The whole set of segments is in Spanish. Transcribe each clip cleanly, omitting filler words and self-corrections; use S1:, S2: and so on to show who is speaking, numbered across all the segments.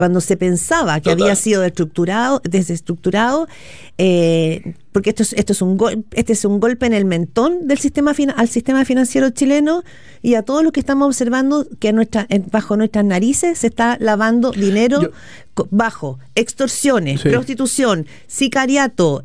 S1: cuando se pensaba que había sido desestructurado, porque este es un golpe en el mentón del al sistema financiero chileno y a todos los que estamos observando que bajo nuestras narices se está lavando dinero bajo extorsiones, prostitución, sicariato,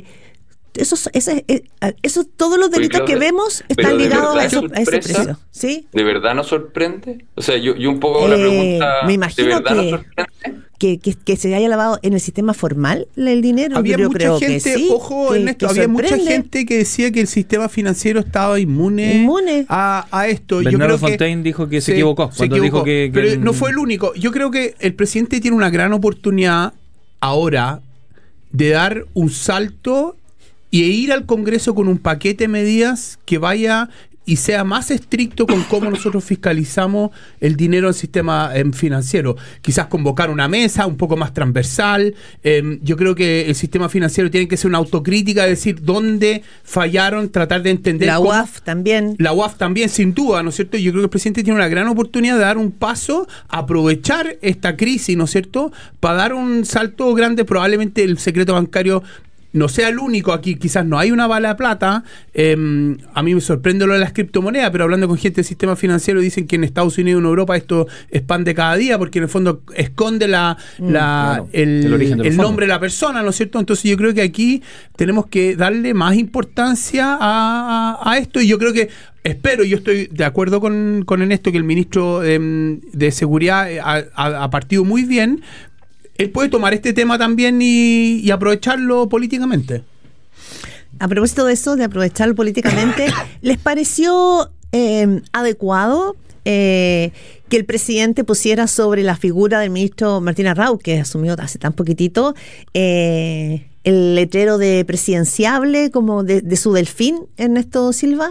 S1: todos los delitos que vemos están ligados a ese precio. ¿Sí?
S2: ¿De verdad nos sorprende? O sea, yo un poco la pregunta,
S1: me imagino
S2: ¿de verdad nos sorprende?
S1: Que se haya lavado en el sistema formal el dinero.
S3: Había mucha gente,
S1: que sí,
S3: ojo, Ernesto, había mucha gente que decía que el sistema financiero estaba inmune. A esto.
S4: Bernardo Fontaine dijo que se equivocó cuando dijo que
S3: pero no fue el único. Yo creo que el presidente tiene una gran oportunidad ahora de dar un salto y ir al Congreso con un paquete de medidas que vaya y sea más estricto con cómo nosotros fiscalizamos el dinero del sistema financiero. Quizás convocar una mesa un poco más transversal. Yo creo que el sistema financiero tiene que ser una autocrítica, decir dónde fallaron, tratar de entender.
S1: La UAF también.
S3: La UAF también, sin duda, ¿no es cierto? Yo creo que el presidente tiene una gran oportunidad de dar un paso, aprovechar esta crisis, ¿no es cierto?, para dar un salto grande. Probablemente el secreto bancario no sea el único aquí, quizás no hay una bala de plata. A mí me sorprende lo de las criptomonedas, pero hablando con gente del sistema financiero dicen que en Estados Unidos y en Europa esto expande cada día porque en el fondo esconde el nombre de la persona, ¿no es cierto? Entonces yo creo que aquí tenemos que darle más importancia a esto, y yo creo que yo estoy de acuerdo con Ernesto, que el ministro de Seguridad ha partido muy bien. Él puede tomar este tema también y aprovecharlo políticamente.
S1: A propósito de eso, de aprovecharlo políticamente, ¿les pareció adecuado que el presidente pusiera sobre la figura del ministro Martín Arrau, que asumió hace tan poquitito, el letrero de presidenciable como de su delfín, Ernesto Silva?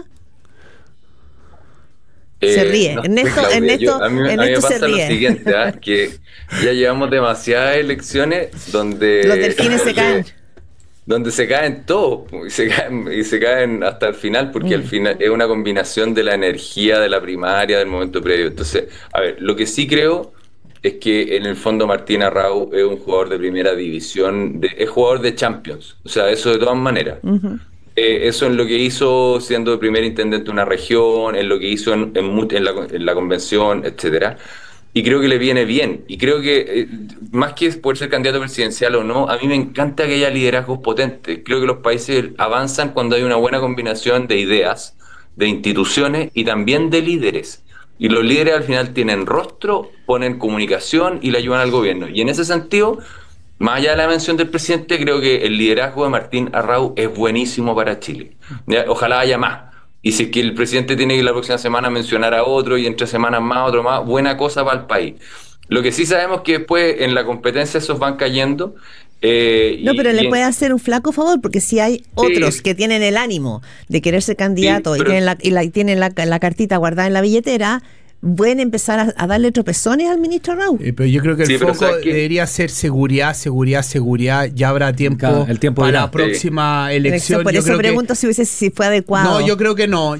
S1: Se ríe. Ernesto
S2: a mí me pasa lo siguiente, que ya llevamos demasiadas elecciones donde
S1: los delfines se caen.
S2: Donde se caen todos y se caen hasta el final, porque al final es una combinación de la energía de la primaria, del momento previo. Entonces, a ver, lo que sí creo es que en el fondo Martín Arrau es un jugador de primera división, es jugador de Champions, o sea, eso de todas maneras. Eso en lo que hizo siendo el primer intendente de una región, en lo que hizo en la convención, etcétera. Y creo que le viene bien. Y creo que, más que poder ser candidato presidencial o no, a mí me encanta que haya liderazgos potentes. Creo que los países avanzan cuando hay una buena combinación de ideas, de instituciones y también de líderes. Y los líderes al final tienen rostro, ponen comunicación y le ayudan al gobierno. Y en ese sentido, más allá de la mención del presidente, creo que el liderazgo de Martín Arrau es buenísimo para Chile. Ojalá haya más. Y si es que el presidente tiene que la próxima semana mencionar a otro y entre semanas más, otro más, buena cosa para el país. Lo que sí sabemos es que después en la competencia esos van cayendo.
S1: Pero le puede hacer un flaco favor, porque si hay otros que tienen el ánimo de querer ser candidato y tienen la cartita guardada en la billetera, pueden empezar a darle tropezones al ministro Arrau.
S3: Pero yo creo que el foco debería ser seguridad. Ya habrá tiempo para la próxima elección.
S1: Por eso pregunto si fue adecuado.
S3: No, yo creo que no.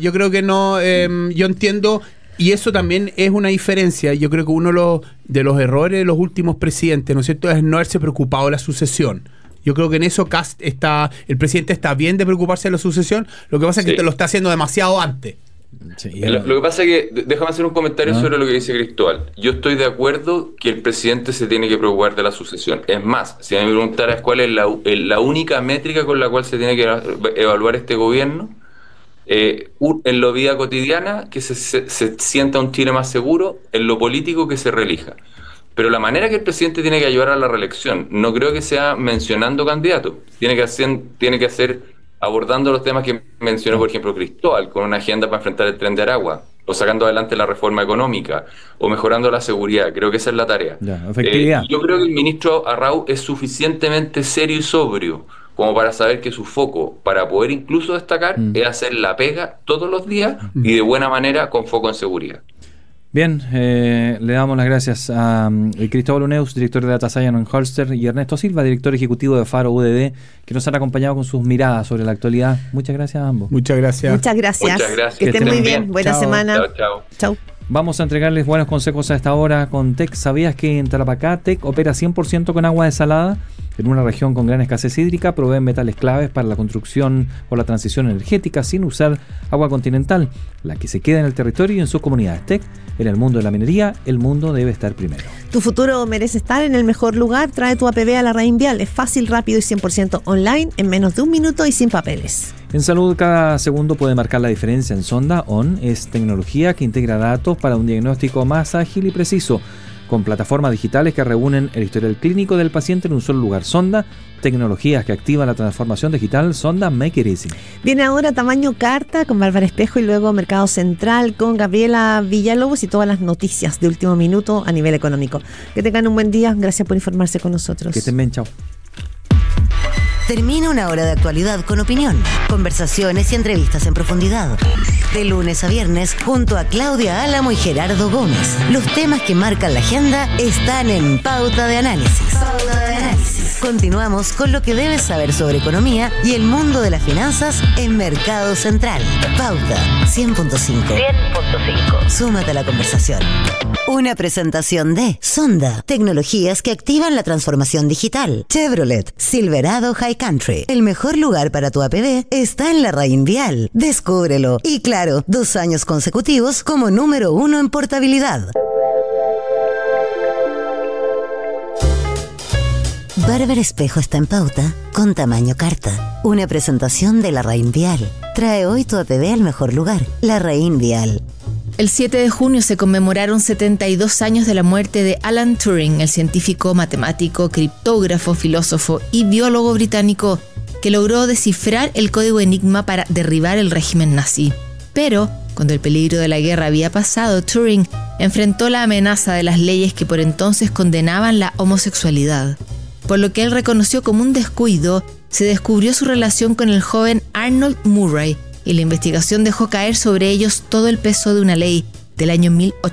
S3: Yo entiendo, y eso también es una diferencia. Yo creo que uno de los errores de los últimos presidentes, ¿no es cierto?, es no haberse preocupado de la sucesión. Yo creo que en eso el presidente está bien de preocuparse de la sucesión. Lo que pasa es que lo está haciendo demasiado antes.
S2: Sí, lo que pasa es que, déjame hacer un comentario sobre lo que dice Cristóbal. Yo estoy de acuerdo que el presidente se tiene que preocupar de la sucesión. Es más, si me preguntaras cuál es la única métrica con la cual se tiene que evaluar este gobierno, en la vida cotidiana, que se sienta un Chile más seguro, en lo político, que se reelija. Pero la manera que el presidente tiene que ayudar a la reelección, no creo que sea mencionando candidatos. Tiene que hacer abordando los temas que mencionó, por ejemplo, Cristóbal, con una agenda para enfrentar el Tren de Aragua, o sacando adelante la reforma económica, o mejorando la seguridad. Creo que esa es la tarea. Yo creo que el ministro Arrau es suficientemente serio y sobrio como para saber que su foco, para poder incluso destacar, es hacer la pega todos los días y de buena manera, con foco en seguridad.
S4: Bien, le damos las gracias a Cristóbal Uneus, director de Data Science en Holster, y Ernesto Silva, director ejecutivo de Faro UDD, que nos han acompañado con sus miradas sobre la actualidad. Muchas gracias a ambos.
S3: Muchas gracias.
S1: Muchas gracias. Que estén muy bien. Buena semana.
S2: Chao.
S4: Vamos a entregarles buenos consejos a esta hora con TEC. ¿Sabías que en Tarapacá TEC opera 100% con agua desalada? En una región con gran escasez hídrica, proveen metales claves para la construcción o la transición energética sin usar agua continental, la que se queda en el territorio y en sus comunidades. TEC, en el mundo de la minería, el mundo debe estar primero.
S1: Tu futuro merece estar en el mejor lugar. Trae tu APB a la Raín Vial. Es fácil, rápido y 100% online, en menos de un minuto y sin papeles.
S4: En salud, cada segundo puede marcar la diferencia. En Sonda ON es tecnología que integra datos para un diagnóstico más ágil y preciso, con plataformas digitales que reúnen el historial clínico del paciente en un solo lugar. Sonda, tecnologías que activan la transformación digital. Sonda, make it easy.
S1: Viene ahora Tamaño Carta con Bárbara Espejo y luego Mercado Central con Gabriela Villalobos y todas las noticias de último minuto a nivel económico. Que tengan un buen día. Gracias por informarse con nosotros.
S4: Que estén bien, chao.
S5: Termina una hora de actualidad con opinión, conversaciones y entrevistas en profundidad. De lunes a viernes, junto a Claudia Álamo y Gerardo Gómez. Los temas que marcan la agenda están en Pauta de Análisis. Pauta de Análisis. Continuamos con lo que debes saber sobre economía y el mundo de las finanzas en Mercado Central. Pauta 100.5. 100.5. Súmate a la conversación. Una presentación de Sonda, tecnologías que activan la transformación digital. Chevrolet, Silverado High Country. El mejor lugar para tu APB está en la Raín Vial. Descúbrelo. Y claro, 2 años consecutivos como número 1 en portabilidad. Bárbara Espejo está en Pauta con Tamaño Carta. Una presentación de la Raín Vial. Trae hoy tu APB al mejor lugar, la Raín Vial.
S6: El 7 de junio se conmemoraron 72 años de la muerte de Alan Turing, el científico, matemático, criptógrafo, filósofo y biólogo británico que logró descifrar el código Enigma para derribar el régimen nazi. Pero, cuando el peligro de la guerra había pasado, Turing enfrentó la amenaza de las leyes que por entonces condenaban la homosexualidad. Por lo que él reconoció como un descuido, se descubrió su relación con el joven Arnold Murray, y la investigación dejó caer sobre ellos todo el peso de una ley del año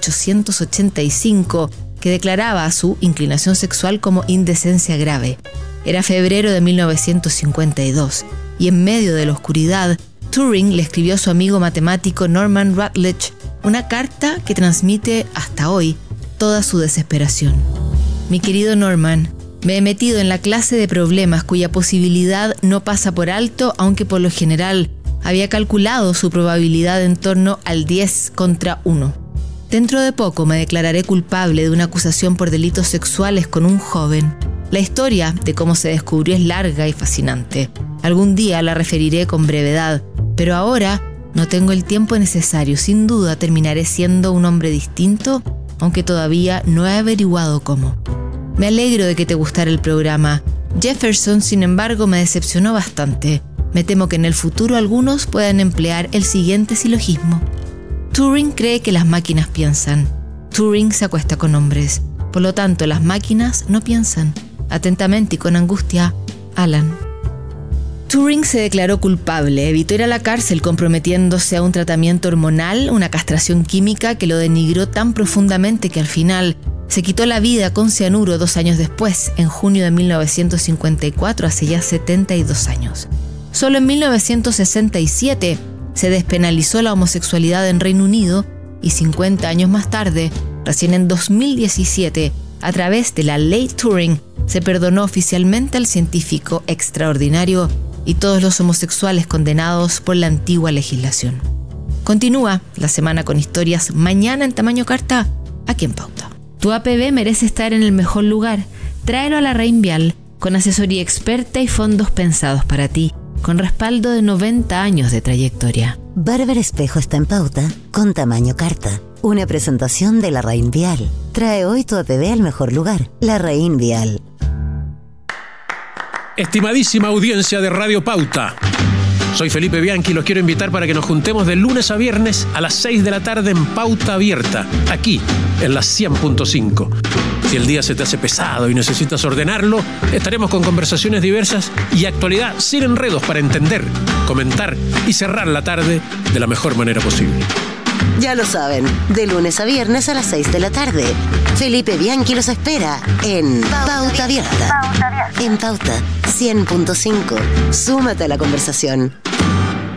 S6: 1885 que declaraba su inclinación sexual como indecencia grave. Era febrero de 1952 y en medio de la oscuridad, Turing le escribió a su amigo matemático Norman Rutledge una carta que transmite hasta hoy toda su desesperación. Mi querido Norman, me he metido en la clase de problemas cuya posibilidad no pasa por alto, aunque por lo general había calculado su probabilidad en torno al 10 contra 1. Dentro de poco me declararé culpable de una acusación por delitos sexuales con un joven. La historia de cómo se descubrió es larga y fascinante. Algún día la referiré con brevedad, pero ahora no tengo el tiempo necesario. Sin duda terminaré siendo un hombre distinto, aunque todavía no he averiguado cómo. Me alegro de que te gustara el programa. Jefferson, sin embargo, me decepcionó bastante. Me temo que en el futuro algunos puedan emplear el siguiente silogismo. Turing cree que las máquinas piensan. Turing se acuesta con hombres. Por lo tanto, las máquinas no piensan. Atentamente y con angustia, Alan. Turing se declaró culpable. Evitó ir a la cárcel comprometiéndose a un tratamiento hormonal, una castración química que lo denigró tan profundamente que al final se quitó la vida con cianuro 2 años después, en junio de 1954, hace ya 72 años. Solo en 1967 se despenalizó la homosexualidad en Reino Unido y 50 años más tarde, recién en 2017, a través de la Ley Turing, se perdonó oficialmente al científico extraordinario y todos los homosexuales condenados por la antigua legislación. Continúa la semana con historias mañana en Tamaño Carta, aquí en Pauta. Tu APB merece estar en el mejor lugar. Tráelo a la Raín Vial con asesoría experta y fondos pensados para ti, con respaldo de 90 años de trayectoria.
S5: Bárbara Espejo está en Pauta con Tamaño Carta. Una presentación de la Raín Vial. Trae hoy tu APB al mejor lugar, la Raín Vial.
S7: Estimadísima audiencia de Radio Pauta, soy Felipe Bianchi y los quiero invitar para que nos juntemos de lunes a viernes a las 6 de la tarde en Pauta Abierta, aquí en la 100.5. Si el día se te hace pesado y necesitas ordenarlo, estaremos con conversaciones diversas y actualidad sin enredos para entender, comentar y cerrar la tarde de la mejor manera posible.
S5: Ya lo saben, de lunes a viernes a las 6 de la tarde. Felipe Bianchi los espera en Pauta Abierta. En Pauta 100.5. Súmate a la conversación.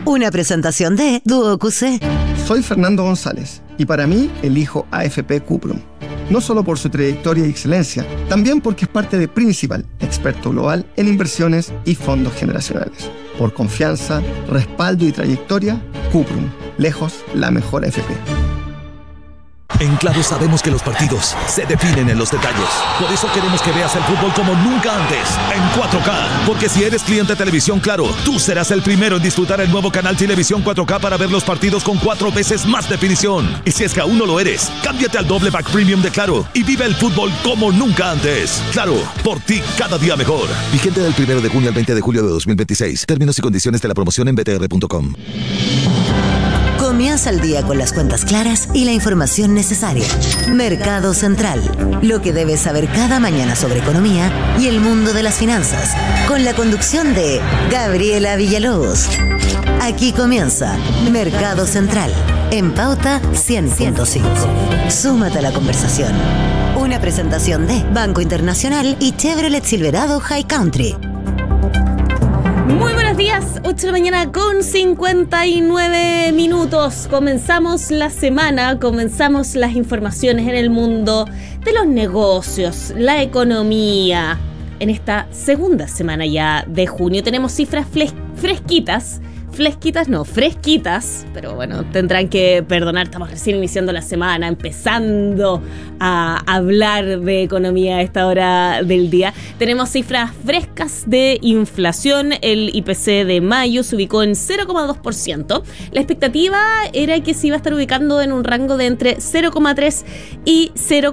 S5: Una presentación de Duo QC.
S8: Soy Fernando González y para mí elijo AFP Cuprum. No solo por su trayectoria y excelencia, también porque es parte de Principal, experto global en inversiones y fondos generacionales. Por confianza, respaldo y trayectoria, Cuprum, lejos la mejor AFP.
S9: En Claro sabemos que los partidos se definen en los detalles. Por eso queremos que veas el fútbol como nunca antes, en 4K. Porque si eres cliente de Televisión Claro, tú serás el primero en disfrutar el nuevo canal Televisión 4K para ver los partidos con 4 veces más definición. Y si es que aún no lo eres, cámbiate al doble pack premium de Claro y vive el fútbol como nunca antes. Claro, por ti cada día mejor. Vigente del 1 de junio al 20 de julio de 2026. Términos y condiciones de la promoción en btr.com.
S5: Comienza el día con las cuentas claras y la información necesaria. Mercado Central. Lo que debes saber cada mañana sobre economía y el mundo de las finanzas. Con la conducción de Gabriela Villalobos. Aquí comienza Mercado Central. En Pauta 100.5. Súmate a la conversación. Una presentación de Banco Internacional y Chevrolet Silverado High Country.
S10: Muy buenos días, 8 de la mañana con 59 minutos. Comenzamos la semana, comenzamos las informaciones en el mundo de los negocios, la economía. En esta segunda semana ya de junio tenemos cifras fresquitas, pero bueno, tendrán que perdonar, estamos recién iniciando la semana, empezando a hablar de economía a esta hora del día. Tenemos cifras frescas de inflación, el IPC de mayo se ubicó en 0,2%. La expectativa era que se iba a estar ubicando en un rango de entre 0,3 y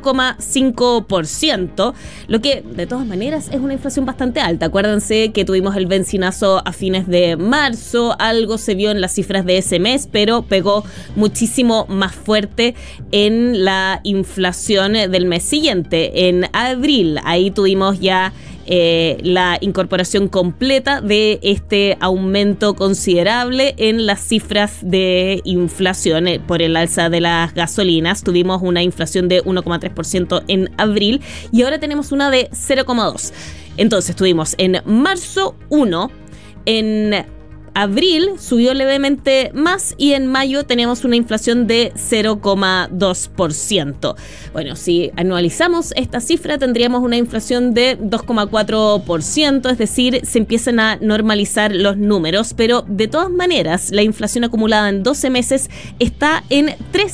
S10: 0,5%, lo que de todas maneras es una inflación bastante alta. Acuérdense que tuvimos el benzinazo a fines de marzo, algo se vio en las cifras de ese mes, pero pegó muchísimo más fuerte en la inflación del mes siguiente, en abril. Ahí tuvimos ya la incorporación completa de este aumento considerable en las cifras de inflación por el alza de las gasolinas. Tuvimos una inflación de 1,3% en abril y ahora tenemos una de 0,2%. Entonces tuvimos en marzo 1%, en abril subió levemente más y en mayo tenemos una inflación de 0,2%. Bueno, si anualizamos esta cifra tendríamos una inflación de 2,4%, es decir, se empiezan a normalizar los números, pero de todas maneras la inflación acumulada en 12 meses está en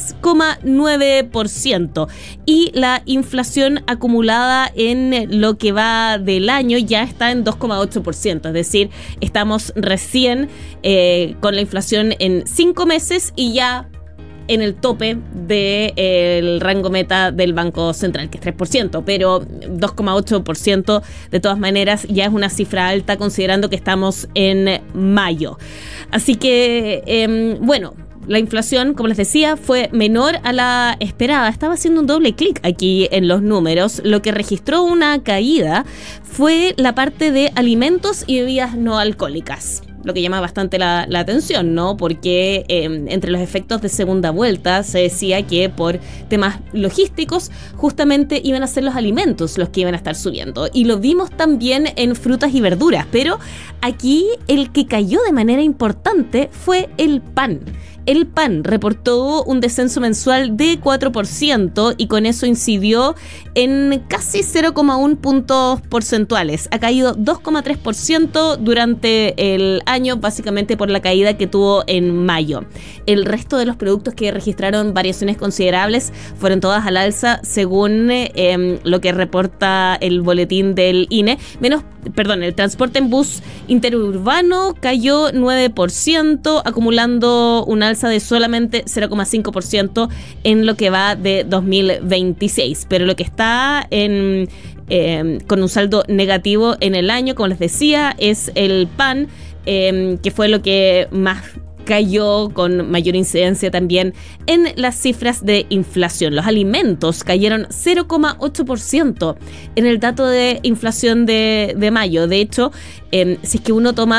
S10: 3,9% y la inflación acumulada en lo que va del año ya está en 2,8%, es decir, estamos recién con la inflación en 5 meses y ya en el tope del rango meta del Banco Central, que es 3%, pero 2,8% de todas maneras ya es una cifra alta considerando que estamos en mayo. Así que, bueno, la inflación, como les decía, fue menor a la esperada. Estaba haciendo un doble clic aquí en los números. Lo que registró una caída fue la parte de alimentos y bebidas no alcohólicas, lo que llama bastante la atención, ¿no? Porque entre los efectos de segunda vuelta se decía que por temas logísticos justamente iban a ser los alimentos los que iban a estar subiendo. Y lo vimos también en frutas y verduras, pero aquí el que cayó de manera importante fue el pan. El pan reportó un descenso mensual de 4% y con eso incidió en casi 0,1 puntos porcentuales. Ha caído 2,3% durante el año, básicamente por la caída que tuvo en mayo. El resto de los productos que registraron variaciones considerables fueron todas al alza, según lo que reporta el boletín del INE. El transporte en bus interurbano cayó 9%, acumulando una alza de solamente 0,5% en lo que va de 2026. Pero lo que está con un saldo negativo en el año, como les decía, es el pan, que fue lo que más cayó con mayor incidencia también en las cifras de inflación. Los alimentos cayeron 0,8% en el dato de inflación de mayo. De hecho, si es que uno toma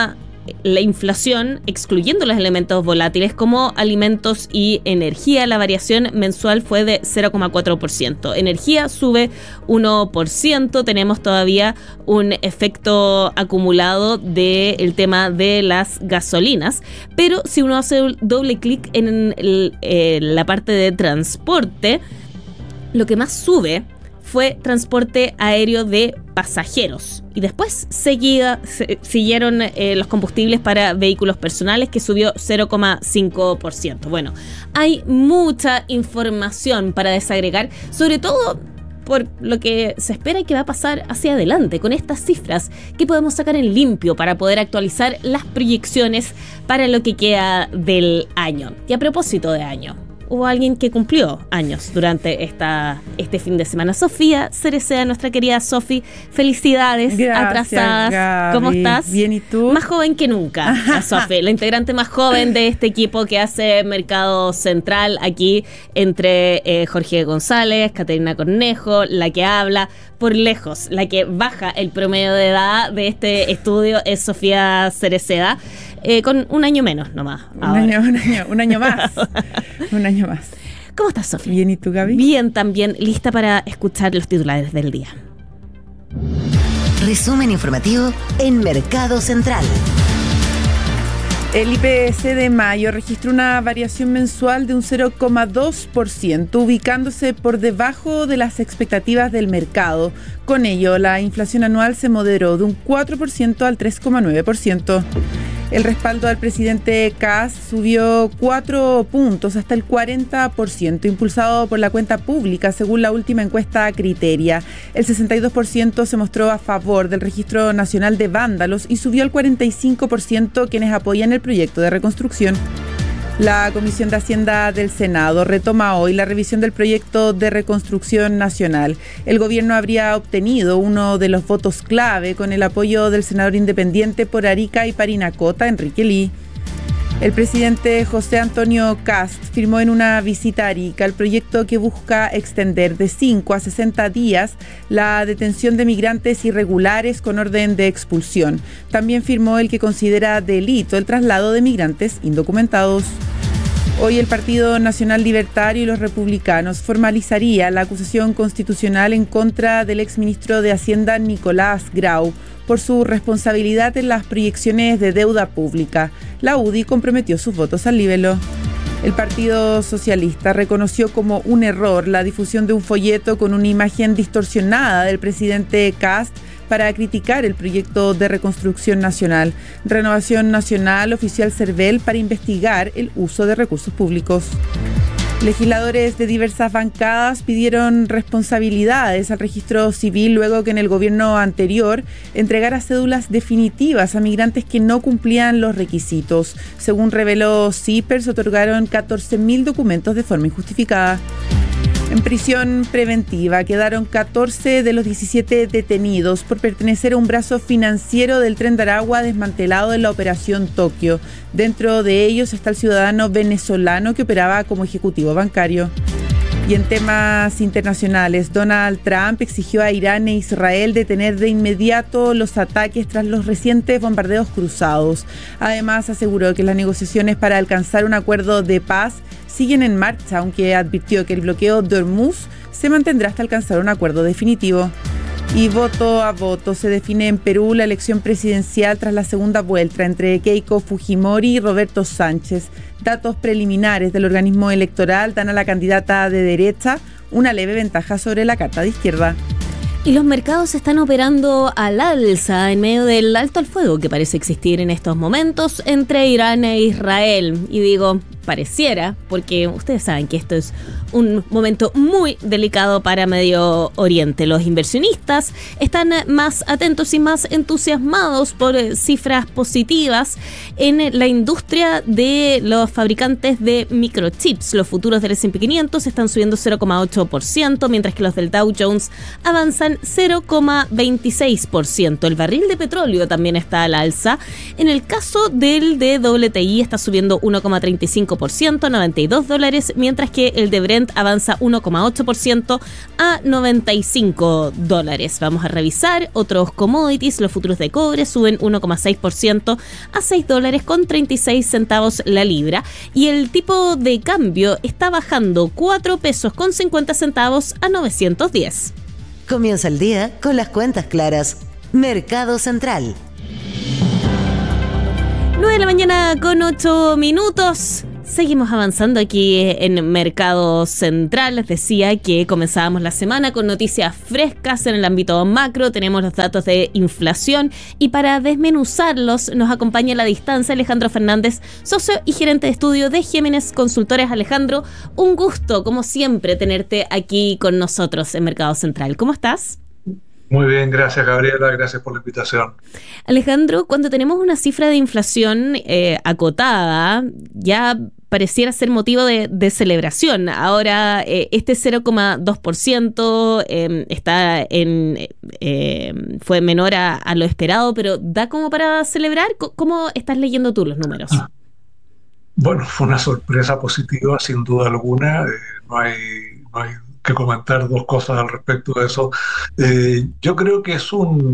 S10: la inflación, excluyendo los elementos volátiles como alimentos y energía, la variación mensual fue de 0,4%. Energía sube 1%. Tenemos todavía un efecto acumulado del tema de las gasolinas. Pero si uno hace un doble clic en la parte de transporte, lo que más sube fue transporte aéreo de pasajeros. Y después siguieron los combustibles para vehículos personales, que subió 0,5%. Bueno, hay mucha información para desagregar, sobre todo por lo que se espera y que va a pasar hacia adelante con estas cifras que podemos sacar en limpio para poder actualizar las proyecciones para lo que queda del año. Y a propósito de año, hubo alguien que cumplió años durante este fin de semana. Sofía Cereceda, nuestra querida Sofi, felicidades. Gracias, atrasadas. Gaby. ¿Cómo estás?
S11: Bien, ¿y tú?
S10: Más joven que nunca, la Sofi, la integrante más joven de este equipo que hace Mercado Central aquí entre Jorge González, Caterina Cornejo, la que habla por lejos, la que baja el promedio de edad de este estudio es Sofía Cereceda. Con un año menos nomás.
S11: Un año más. Un año más.
S10: ¿Cómo estás, Sofía?
S11: Bien, ¿y tú, Gaby?
S10: Bien, también lista para escuchar los titulares del día.
S5: Resumen informativo en Mercado Central.
S11: El IPC de mayo registró una variación mensual de un 0,2%, ubicándose por debajo de las expectativas del mercado. Con ello, la inflación anual se moderó de un 4% al 3,9%. El respaldo al presidente Kast subió 4 puntos hasta el 40%, impulsado por la cuenta pública, según la última encuesta Criteria. El 62% se mostró a favor del Registro Nacional de Vándalos y subió al 45% quienes apoyan el proyecto de reconstrucción. La Comisión de Hacienda del Senado retoma hoy la revisión del proyecto de reconstrucción nacional. El gobierno habría obtenido uno de los votos clave con el apoyo del senador independiente por Arica y Parinacota, Enrique Ly. El presidente José Antonio Kast firmó en una visita a Arica el proyecto que busca extender de 5 a 60 días la detención de migrantes irregulares con orden de expulsión. También firmó el que considera delito el traslado de migrantes indocumentados. Hoy el Partido Nacional Libertario y los republicanos formalizaría la acusación constitucional en contra del exministro de Hacienda Nicolás Grau por su responsabilidad en las proyecciones de deuda pública. La UDI comprometió sus votos al libelo. El Partido Socialista reconoció como un error la difusión de un folleto con una imagen distorsionada del presidente Kast para criticar el proyecto de reconstrucción nacional. Renovación Nacional ofició al CERVEL para investigar el uso de recursos públicos. Legisladores de diversas bancadas pidieron responsabilidades al registro civil luego que en el gobierno anterior entregara cédulas definitivas a migrantes que no cumplían los requisitos. Según reveló CIPER, se otorgaron 14.000 documentos de forma injustificada. En prisión preventiva quedaron 14 de los 17 detenidos por pertenecer a un brazo financiero del Tren de Aragua desmantelado en la Operación Tokio. Dentro de ellos está el ciudadano venezolano que operaba como ejecutivo bancario. Y en temas internacionales, Donald Trump exigió a Irán e Israel detener de inmediato los ataques tras los recientes bombardeos cruzados. Además, aseguró que las negociaciones para alcanzar un acuerdo de paz siguen en marcha, aunque advirtió que el bloqueo de Hormuz se mantendrá hasta alcanzar un acuerdo definitivo. Y voto a voto se define en Perú la elección presidencial tras la segunda vuelta entre Keiko Fujimori y Roberto Sánchez. Datos preliminares del organismo electoral dan a la candidata de derecha una leve ventaja sobre la carta de izquierda.
S10: Y los mercados están operando al alza en medio del alto al fuego que parece existir en estos momentos entre Irán e Israel. Y digo, pareciera, porque ustedes saben que esto es un momento muy delicado para Medio Oriente. Los inversionistas están más atentos y más entusiasmados por cifras positivas en la industria de los fabricantes de microchips. Los futuros del S&P 500 están subiendo 0,8%, mientras que los del Dow Jones avanzan 0,26%. El barril de petróleo también está al alza. En el caso del de WTI está subiendo 1,35%, $0,5% a $92, mientras que el de Brent avanza 1,8% a $95. Vamos a revisar otros commodities. Los futuros de cobre suben 1,6% a $6.36 la libra, y el tipo de cambio está bajando 4 pesos con 50 centavos a 910.
S5: Comienza el día con las cuentas claras. Mercado Central.
S10: 9 de la mañana con 8 minutos. Seguimos avanzando aquí en Mercado Central. Les decía que comenzábamos la semana con noticias frescas en el ámbito macro. Tenemos los datos de inflación y para desmenuzarlos nos acompaña a la distancia Alejandro Fernández, socio y gerente de estudio de Géminis Consultores. Alejandro, un gusto, como siempre, tenerte aquí con nosotros en Mercado Central. ¿Cómo estás?
S12: Muy bien, gracias Gabriela, gracias por la invitación.
S10: Alejandro, cuando tenemos una cifra de inflación acotada, ya pareciera ser motivo de celebración. Ahora este 0,2% fue menor a lo esperado, pero ¿da como para celebrar? ¿Cómo estás leyendo tú los números?
S12: Bueno, fue una sorpresa positiva, sin duda alguna. No hay que comentar dos cosas al respecto de eso. Yo creo que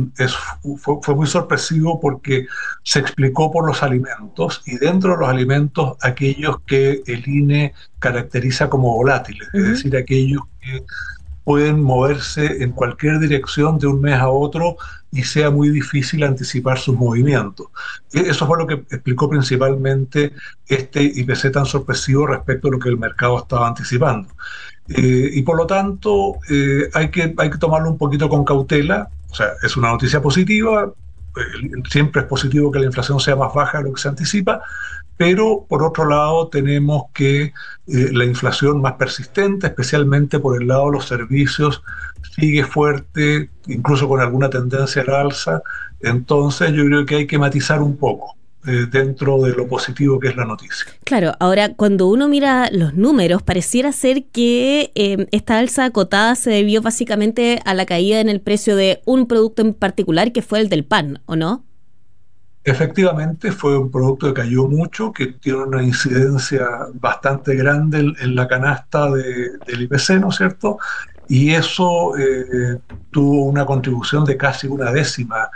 S12: fue muy sorpresivo porque se explicó por los alimentos, y dentro de los alimentos aquellos que el INE caracteriza como volátiles, es decir, aquellos que pueden moverse en cualquier dirección de un mes a otro y sea muy difícil anticipar sus movimientos. Eso fue lo que explicó principalmente este IPC tan sorpresivo respecto a lo que el mercado estaba anticipando. Y por lo tanto hay que tomarlo un poquito con cautela. O sea, es una noticia positiva, siempre es positivo que la inflación sea más baja de lo que se anticipa, pero por otro lado tenemos que la inflación más persistente, especialmente por el lado de los servicios, sigue fuerte, incluso con alguna tendencia al alza. Entonces yo creo que hay que matizar un poco dentro de lo positivo que es la noticia.
S10: Claro, ahora cuando uno mira los números, pareciera ser que esta alza acotada se debió básicamente a la caída en el precio de un producto en particular, que fue el del pan, ¿o no?
S12: Efectivamente, fue un producto que cayó mucho, que tiene una incidencia bastante grande en la canasta del IPC, ¿no es cierto? Y eso tuvo una contribución de casi una décima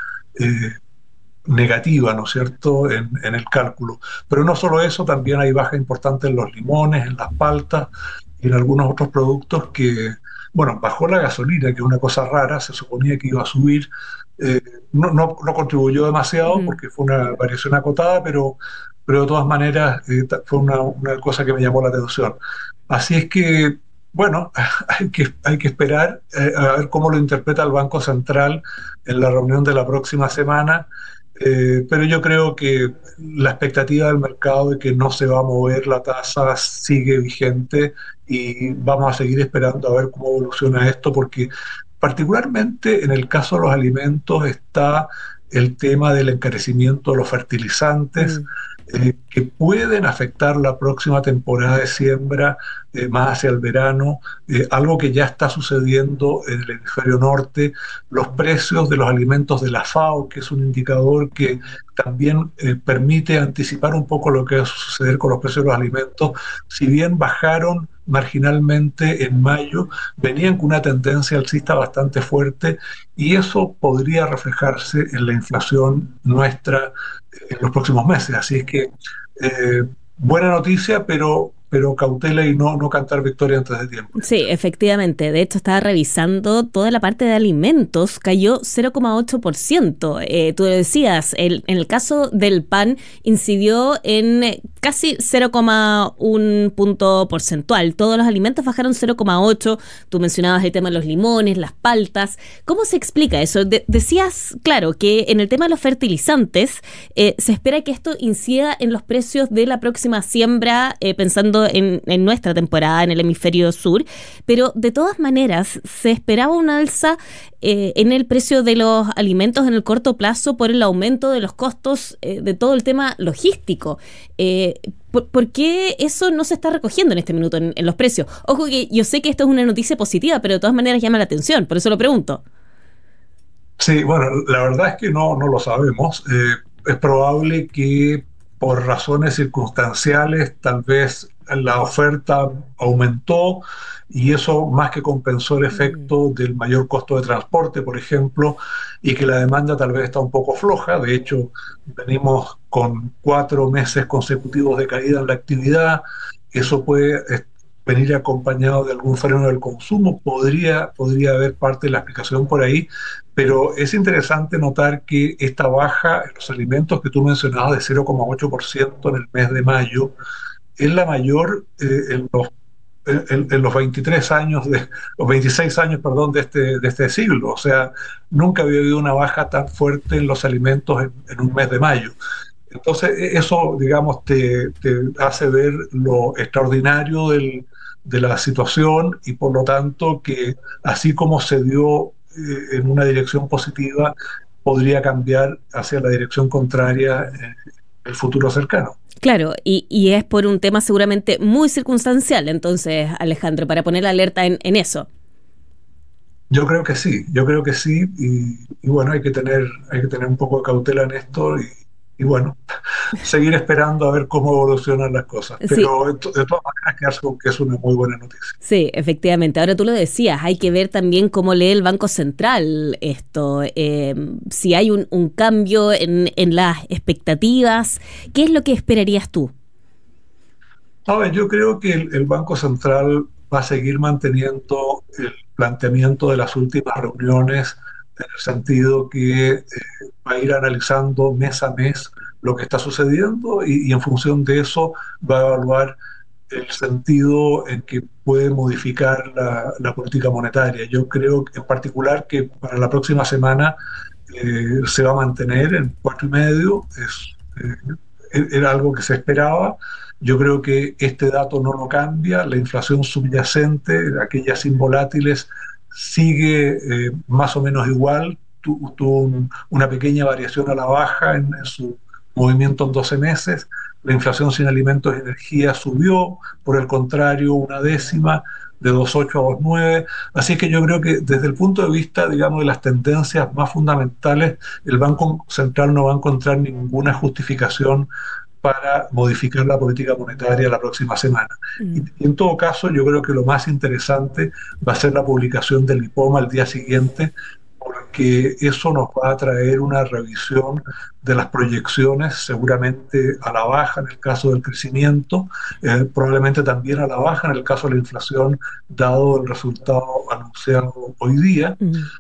S12: negativa, ¿no es cierto?, en el cálculo. Pero no solo eso, también hay baja importante en los limones, en las paltas y en algunos otros productos que, bueno, bajó la gasolina, que es una cosa rara, se suponía que iba a subir, no contribuyó demasiado porque fue una variación acotada, pero de todas maneras fue una cosa que me llamó la atención. Así es que, bueno, hay que esperar a ver cómo lo interpreta el Banco Central en la reunión de la próxima semana. Pero yo creo que la expectativa del mercado de que no se va a mover la tasa sigue vigente, y vamos a seguir esperando a ver cómo evoluciona esto, porque particularmente en el caso de los alimentos está el tema del encarecimiento de los fertilizantes, que pueden afectar la próxima temporada de siembra más hacia el verano, algo que ya está sucediendo en el hemisferio norte. Los precios de los alimentos de la FAO, que es un indicador que también permite anticipar un poco lo que va a suceder con los precios de los alimentos, si bien bajaron marginalmente en mayo, venían con una tendencia alcista bastante fuerte, y eso podría reflejarse en la inflación nuestra en los próximos meses. Así es que buena noticia, pero cautela y no cantar victoria antes de tiempo.
S10: Sí, efectivamente. De hecho, estaba revisando toda la parte de alimentos, cayó 0,8%. Tú lo decías, en el caso del pan incidió en casi 0,1 punto porcentual. Todos los alimentos bajaron 0,8. Tú mencionabas el tema de los limones, las paltas. ¿Cómo se explica eso? Decías, claro, que en el tema de los fertilizantes se espera que esto incida en los precios de la próxima siembra, pensando en nuestra temporada en el hemisferio sur, pero de todas maneras se esperaba un alza en el precio de los alimentos en el corto plazo por el aumento de los costos de todo el tema logístico. ¿Por qué eso no se está recogiendo en este minuto en los precios? Ojo que yo sé que esto es una noticia positiva, pero de todas maneras llama la atención, por eso lo pregunto.
S12: Sí, bueno, la verdad es que no lo sabemos. Es probable que por razones circunstanciales, tal vez la oferta aumentó y eso más que compensó el efecto del mayor costo de transporte, por ejemplo, y que la demanda tal vez está un poco floja. De hecho, venimos con 4 meses consecutivos de caída en la actividad. Eso puede venir acompañado de algún freno del consumo. Podría haber parte de la explicación por ahí, pero es interesante notar que esta baja en los alimentos que tú mencionabas de 0,8% en el mes de mayo es la mayor en los 26 años, de este siglo. O sea, nunca había habido una baja tan fuerte en los alimentos en un mes de mayo. Entonces, eso, digamos, te hace ver lo extraordinario de la situación y, por lo tanto, que así como se dio en una dirección positiva, podría cambiar hacia la dirección contraria en el futuro cercano.
S10: Claro, y es por un tema seguramente muy circunstancial, entonces, Alejandro, para poner la alerta en eso.
S12: Yo creo que sí, y bueno, hay que tener un poco de cautela en esto y bueno, seguir esperando a ver cómo evolucionan las cosas. Pero sí, de todas maneras quedarse con que es una muy buena noticia.
S10: Sí, efectivamente. Ahora tú lo decías, hay que ver también cómo lee el Banco Central esto, si hay un cambio en las expectativas. ¿Qué es lo que esperarías tú?
S12: A ver, yo creo que el Banco Central va a seguir manteniendo el planteamiento de las últimas reuniones, en el sentido que va a ir analizando mes a mes lo que está sucediendo y en función de eso va a evaluar el sentido en que puede modificar la política monetaria. Yo creo en particular que para la próxima semana se va a mantener en 4,5. Era algo que se esperaba. Yo creo que este dato no lo cambia. La inflación subyacente, aquellas sin volátiles, sigue más o menos igual. Tuvo una pequeña variación a la baja en su movimiento en 12 meses. La inflación sin alimentos y energía subió, por el contrario, 1/10, de 2,8 a 2,9. Así que yo creo que desde el punto de vista, digamos, de las tendencias más fundamentales, el Banco Central no va a encontrar ninguna justificación para modificar la política monetaria la próxima semana. Y en todo caso, yo creo que lo más interesante va a ser la publicación del IPOM al día siguiente, porque eso nos va a traer una revisión de las proyecciones, seguramente a la baja en el caso del crecimiento, probablemente también a la baja en el caso de la inflación, dado el resultado anunciado hoy día.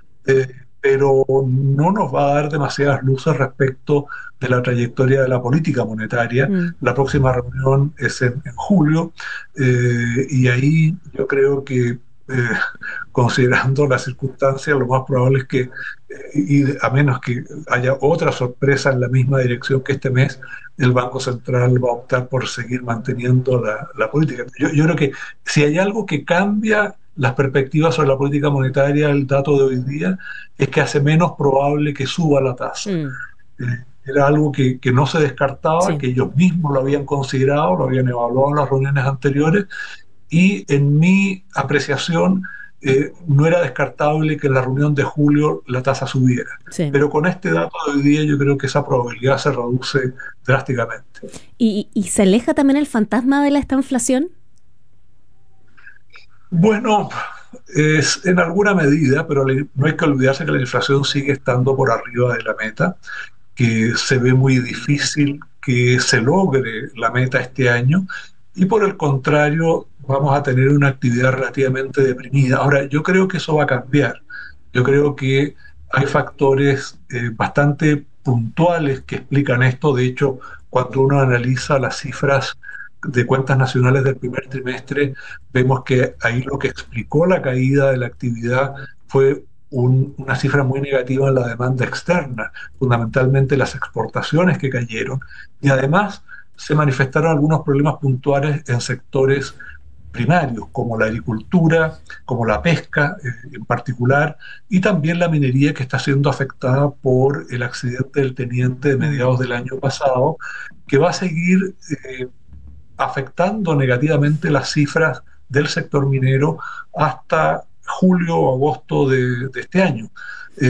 S12: Pero no nos va a dar demasiadas luces respecto de la trayectoria de la política monetaria. La próxima reunión es en julio, y ahí yo creo que, considerando las circunstancias, lo más probable es que, y a menos que haya otra sorpresa en la misma dirección que este mes, el Banco Central va a optar por seguir manteniendo la política. Yo creo que si hay algo que cambia las perspectivas sobre la política monetaria, el dato de hoy día, es que hace menos probable que suba la tasa. Era algo que no se descartaba, que ellos mismos lo habían considerado, lo habían evaluado en las reuniones anteriores, y en mi apreciación no era descartable que en la reunión de julio la tasa subiera. Pero con este dato de hoy día yo creo que esa probabilidad se reduce drásticamente.
S10: ¿Y se aleja también el fantasma de esta inflación?
S12: Bueno, es en alguna medida, pero no hay que olvidarse que la inflación sigue estando por arriba de la meta, que se ve muy difícil que se logre la meta este año, y por el contrario vamos a tener una actividad relativamente deprimida. Ahora, yo creo que eso va a cambiar. Yo creo que hay factores bastante puntuales que explican esto. De hecho, cuando uno analiza las cifras de cuentas nacionales del primer trimestre, vemos que ahí lo que explicó la caída de la actividad fue una cifra muy negativa en la demanda externa, fundamentalmente las exportaciones que cayeron, y además se manifestaron algunos problemas puntuales en sectores primarios, como la agricultura, como la pesca en particular, y también la minería, que está siendo afectada por el accidente del Teniente de mediados del año pasado, que va a seguir afectando negativamente las cifras del sector minero hasta julio o agosto de este año.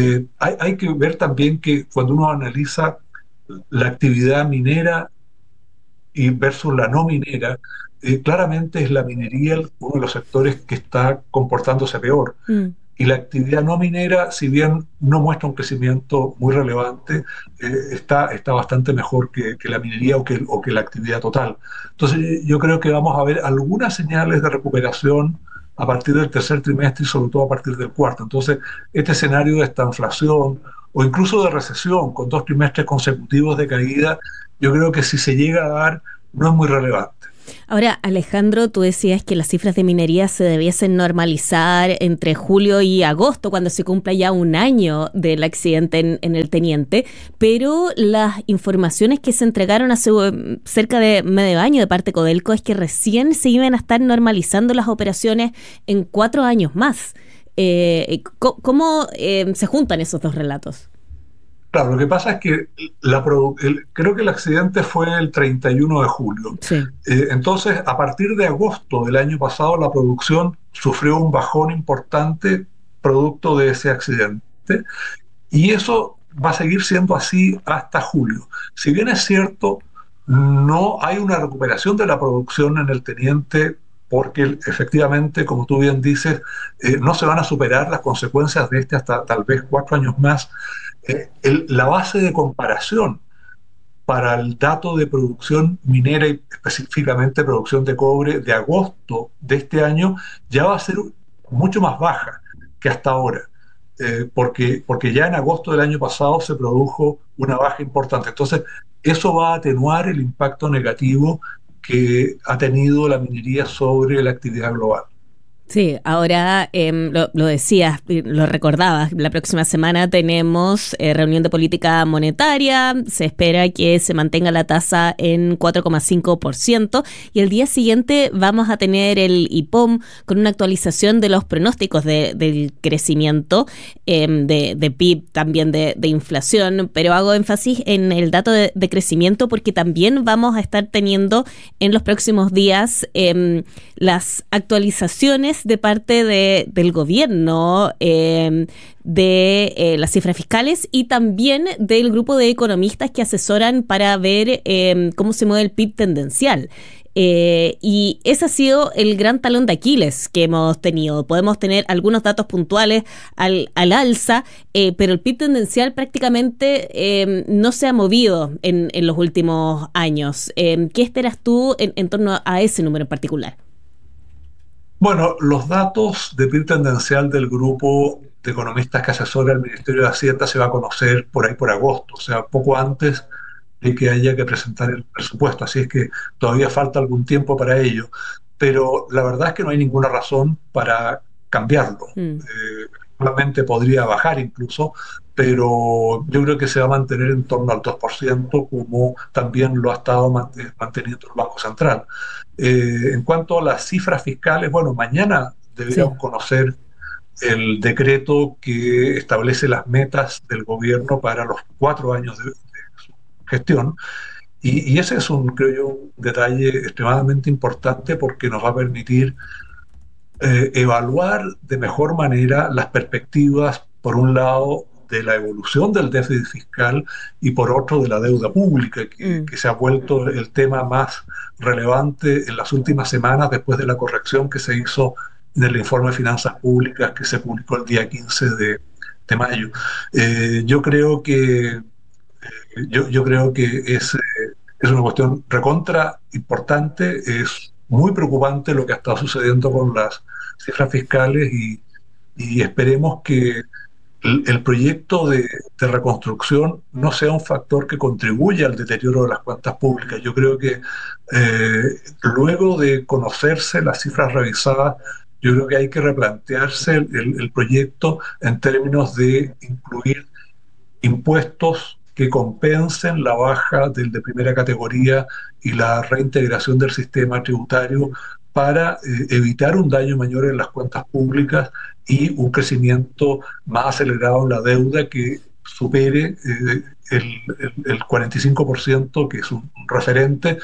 S12: Hay que ver también que cuando uno analiza la actividad minera y versus la no minera, claramente es la minería uno de los sectores que está comportándose peor. Y la actividad no minera, si bien no muestra un crecimiento muy relevante, está bastante mejor que la minería o que la actividad total. Entonces yo creo que vamos a ver algunas señales de recuperación a partir del tercer trimestre y sobre todo a partir del cuarto. Entonces este escenario de estanflación o incluso de recesión con 2 trimestres consecutivos de caída, yo creo que si se llega a dar no es muy relevante.
S10: Ahora, Alejandro, tú decías que las cifras de minería se debiesen normalizar entre julio y agosto, cuando se cumpla ya un año del accidente en el Teniente, pero las informaciones que se entregaron hace cerca de medio año de parte de Codelco es que recién se iban a estar normalizando las operaciones en 4 años más. ¿Cómo se juntan esos dos relatos?
S12: Claro, lo que pasa es que creo que el accidente fue el 31 de julio.
S10: Sí.
S12: Entonces, a partir de agosto del año pasado, la producción sufrió un bajón importante producto de ese accidente. Y eso va a seguir siendo así hasta julio. Si bien es cierto, no hay una recuperación de la producción en el Teniente, porque efectivamente, como tú bien dices, no se van a superar las consecuencias de este hasta tal vez 4 años más. La base de comparación para el dato de producción minera y específicamente producción de cobre de agosto de este año ya va a ser mucho más baja que hasta ahora, porque ya en agosto del año pasado se produjo una baja importante. Entonces eso va a atenuar el impacto negativo que ha tenido la minería sobre la actividad global.
S10: Sí, ahora lo decías, lo recordabas, la próxima semana tenemos reunión de política monetaria, se espera que se mantenga la tasa en 4,5% y el día siguiente vamos a tener el IPOM con una actualización de los pronósticos del crecimiento, de PIB, también de inflación, pero hago énfasis en el dato de crecimiento porque también vamos a estar teniendo en los próximos días las actualizaciones de parte del gobierno de las cifras fiscales y también del grupo de economistas que asesoran para ver cómo se mueve el PIB tendencial. Y ese ha sido el gran talón de Aquiles que hemos tenido. Podemos tener algunos datos puntuales al alza, pero el PIB tendencial prácticamente no se ha movido en los últimos años. ¿Qué esperas tú en torno a ese número en particular?
S12: Bueno, los datos de PIB tendencial del grupo de economistas que asesora el Ministerio de Hacienda se va a conocer por ahí por agosto, o sea, poco antes de que haya que presentar el presupuesto, así es que todavía falta algún tiempo para ello, pero la verdad es que no hay ninguna razón para cambiarlo. Solamente podría bajar incluso, pero yo creo que se va a mantener en torno al 2%, como también lo ha estado manteniendo el Banco Central. En cuanto a las cifras fiscales, bueno, mañana deberíamos conocer el decreto que establece las metas del gobierno para los 4 años de su gestión. Y ese es creo yo, un detalle extremadamente importante porque nos va a permitir evaluar de mejor manera las perspectivas, por un lado, de la evolución del déficit fiscal y por otro de la deuda pública, que se ha vuelto el tema más relevante en las últimas semanas después de la corrección que se hizo en el informe de finanzas públicas que se publicó el día 15 de mayo. Yo creo que es una cuestión recontra importante, es muy preocupante lo que ha estado sucediendo con las cifras fiscales y esperemos que el proyecto de reconstrucción no sea un factor que contribuya al deterioro de las cuentas públicas. Yo creo que luego de conocerse las cifras revisadas, yo creo que hay que replantearse el proyecto en términos de incluir impuestos que compensen la baja del de primera categoría y la reintegración del sistema tributario para evitar un daño mayor en las cuentas públicas y un crecimiento más acelerado en la deuda que supere el 45%, que es un referente,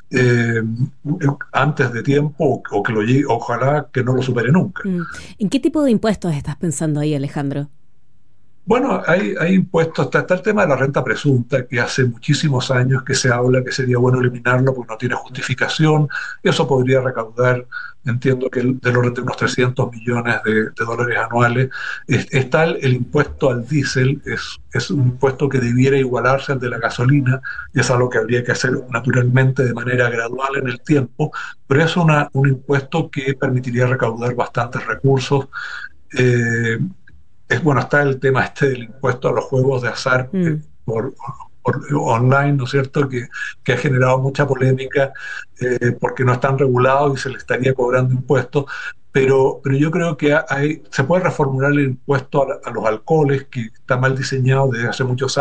S12: antes de tiempo, o que lo llegue, ojalá que no lo supere nunca.
S10: ¿En qué tipo de impuestos estás pensando ahí, Alejandro?
S12: Bueno, hay impuestos, está el tema de la renta presunta, que hace muchísimos años que se habla que sería bueno eliminarlo porque no tiene justificación. Eso podría recaudar, entiendo que del orden de unos 300 millones de dólares anuales. Está el impuesto al diésel, es un impuesto que debiera igualarse al de la gasolina, y es algo que habría que hacer naturalmente de manera gradual en el tiempo, pero es un impuesto que permitiría recaudar bastantes recursos. Está el tema del impuesto a los juegos de azar por online, ¿no es cierto?, que ha generado mucha polémica porque no están regulados y se le estaría cobrando impuestos, pero yo creo que se puede reformular el impuesto a los alcoholes, que está mal diseñado desde hace muchos años.